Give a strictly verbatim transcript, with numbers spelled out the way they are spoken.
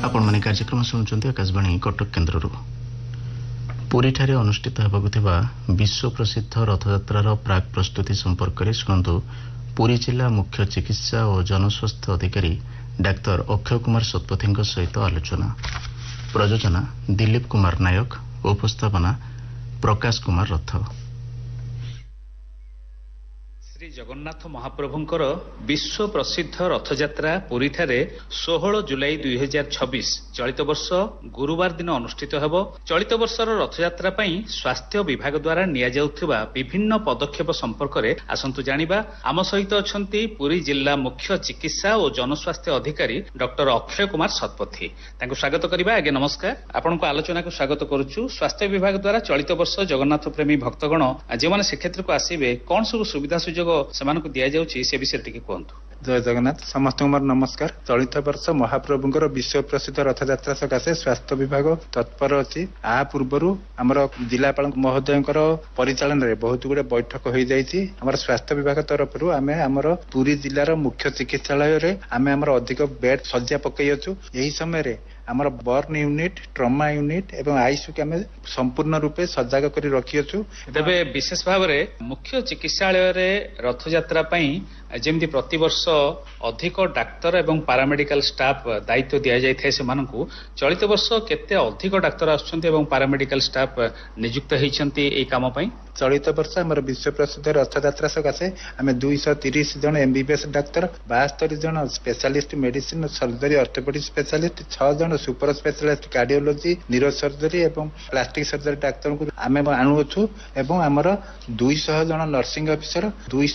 आपण माने कार्यक्रम शुणुचंती आकाशवाणी कटक केन्द्ररू पुरी ठारे अनुष्ठित हेबाकु थिबा विश्व प्रसिद्ध रथयात्रार प्राक प्रस्तुति संपर्क में शुणु पुरी जिला मुख्य चिकित्सा और जनस्वास्थ्य अधिकारी डाक्तर अक्षय कुमार शतपथी सहित आलोचना। प्रयोजना दिलीप कुमार नायक। उपस्थापना प्रकाश कुमार रथ। श्री जगन्नाथ महाप्रभुंकर विश्व प्रसिद्ध रथयात्रा पुरी ठारे षोहल जुलाई दुई हजार छब्बीस चलित वर्ष गुरुवार दिन अनुष्ठित हेब। चलित वर्षर रथयात्रा पई स्वास्थ्य विभाग द्वारा निया जाउथिबा विभिन्न पदक्षेप संपर्क में आसंतु जानिबा। आम सहित अछंती पुरी जिला मुख्य चिकित्सा और जनस्वास्थ्य अधिकारी डॉक्टर अक्षय कुमार शतपथी। तांको स्वागत करिबा। आगे नमस्कार। आपनको आलोचना को स्वागत करूछु। स्वास्थ्य विभाग द्वारा चलित वर्ष जगन्नाथ प्रेमी भक्तगण जे माने श्रीक्षेत्र को आसीबे कोन सब सुविधा सुजोग सेमानकु दिया जाउछि से विषय टिके कहंतु। जय जगन्नाथ। समस्त मोर नमस्कार। चलित वर्ष महाप्रभुंकर विश्व प्रसिद्ध रथयात्रा सकाशे स्वास्थ्य विभाग तत्पर अछि। आ पूर्वरु हमर जिलापाल महोदयंकर परिचालन रे बहुत गुडे बैठक होई जाईछि। हमर स्वास्थ्य विभाग तरफरु आमे हमर पुरी जिल्लार मुख्य चिकित्सालय रे आमे हमर अधिक बेड सज्जा पकई अछु। एही समय रे हमर बर्न यूनिट, ट्रमा यूनिट एवं आईसीयू के आमे संपूर्ण रूपे सज्जाग करी रखी अछु। तबे विशेष भाव रे मुख्य चिकित्सालय रे रथयात्रा पई जेमति प्रति वर्ष अधिक डाक्तर एवं पारामेडिकल स्टाफ दायित्व दिया जाय थे। सेमानकु चलित वर्ष केते अधिक डाक्तर आछंती एवं पारामेडिकल स्टाफ नियुक्त हेइछंती ए काम पई। चलित वर्ष हमर विश्व प्रसिद्ध रथयात्रा सकाशे आमे दो सौ तीस जन एमबीबीएस डाक्तर, बास्तरी जन specialist medicine surgery orthopaedic specialist, छह जन super specialist cardiology, neuro surgery एवं प्लास्टिक सर्जरी डाक्तर को आमे आणुछु एवं हमर दो सौ जन नर्सिंग ऑफिसर, दो